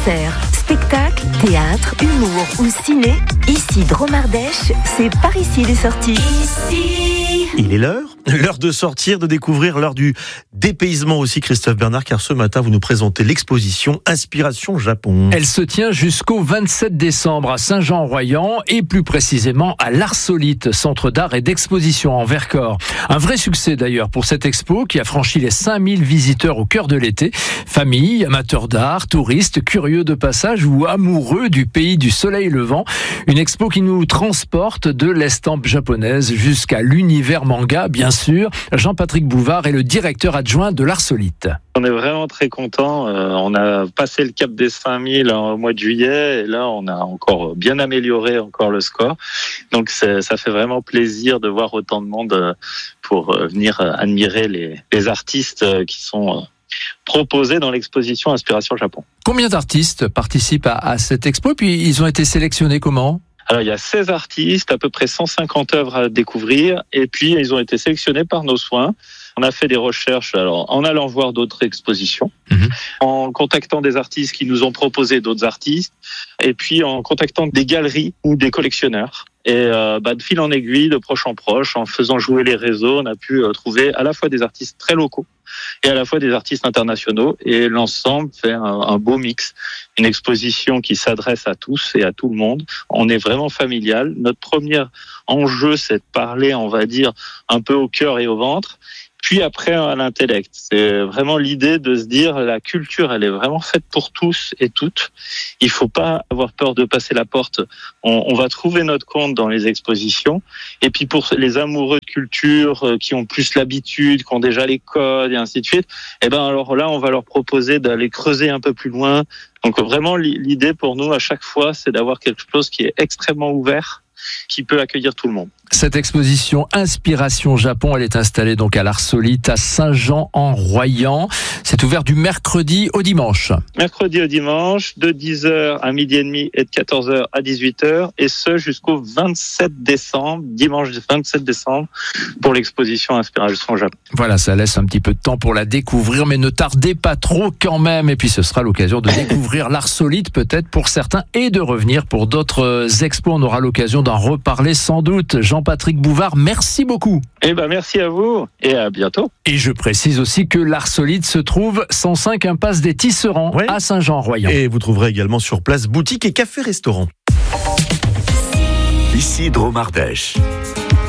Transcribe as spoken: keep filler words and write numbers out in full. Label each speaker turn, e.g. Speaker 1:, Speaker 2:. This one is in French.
Speaker 1: Concerts, spectacles, théâtre, humour ou ciné, ici Dromardèche, c'est par ici les sorties. Ici.
Speaker 2: Il est l'heure, l'heure de sortir, de découvrir, l'heure du dépaysement aussi, Christophe Bernard, car ce matin vous nous présentez l'exposition Inspiration Japon.
Speaker 3: Elle se tient jusqu'au vingt-sept décembre à Saint-Jean-Royan et plus précisément à l'Arsolite, centre d'art et d'exposition en Vercors. Un vrai succès d'ailleurs pour cette expo qui a franchi les cinq mille visiteurs au cœur de l'été. Familles, amateurs d'art, touristes, curieux de passage ou amoureux du pays du soleil levant. Une expo qui nous transporte de l'estampe japonaise jusqu'à l'univers manga, bien sûr. Jean-Patrick Bouvard est le directeur adjoint de l'Arsolite.
Speaker 4: On est vraiment très contents. Euh, on a passé le cap des cinq mille au mois de juillet et là, on a encore bien amélioré encore le score. Donc, c'est, ça fait vraiment plaisir de voir autant de monde pour venir admirer les, les artistes qui sont proposés dans l'exposition Inspiration Japon.
Speaker 3: Combien d'artistes participent à, à cette expo? Puis, ils ont été sélectionnés comment?
Speaker 4: Alors, il y a seize artistes, à peu près cent cinquante œuvres à découvrir. Et puis, ils ont été sélectionnés par nos soins. On a fait des recherches alors, en allant voir d'autres expositions, mmh. en contactant des artistes qui nous ont proposé d'autres artistes, et puis en contactant des galeries ou des collectionneurs. Et euh, bah, de fil en aiguille, de proche en proche, en faisant jouer les réseaux, on a pu euh, trouver à la fois des artistes très locaux et à la fois des artistes internationaux. Et l'ensemble fait un, un beau mix, une exposition qui s'adresse à tous et à tout le monde. On est vraiment familial. Notre premier enjeu, c'est de parler, on va dire, un peu au cœur et au ventre. Puis après, à l'intellect. C'est vraiment l'idée de se dire, la culture, elle est vraiment faite pour tous et toutes. Il faut pas avoir peur de passer la porte. On, on va trouver notre compte dans les expositions. Et puis pour les amoureux de culture, qui ont plus l'habitude, qui ont déjà les codes et ainsi de suite, eh ben alors là, on va leur proposer d'aller creuser un peu plus loin. Donc vraiment, l'idée pour nous, à chaque fois, c'est d'avoir quelque chose qui est extrêmement ouvert, qui peut accueillir tout le monde.
Speaker 3: Cette exposition Inspiration Japon, elle est installée donc à l'Arsolite, à Saint-Jean-en-Royan. C'est ouvert du mercredi au dimanche.
Speaker 4: Mercredi au dimanche, de dix heures à midi et demi et de quatorze heures à dix-huit heures, et ce jusqu'au vingt-sept décembre, dimanche vingt-sept décembre, pour l'exposition Inspiration Japon.
Speaker 3: Voilà, ça laisse un petit peu de temps pour la découvrir, mais ne tardez pas trop quand même. Et puis ce sera l'occasion de découvrir l'Arsolite peut-être pour certains et de revenir pour d'autres expos. On aura l'occasion d'en reparler sans doute. Jean-Patrick Bouvard, merci beaucoup.
Speaker 4: Eh ben, merci à vous et à bientôt.
Speaker 3: Et je précise aussi que l'Arsolite se trouve cent cinq impasse des Tisserands, ouais, à Saint-Jean-Royan.
Speaker 2: Et vous trouverez également sur place boutique et café-restaurant.
Speaker 5: Ici Dromardèche.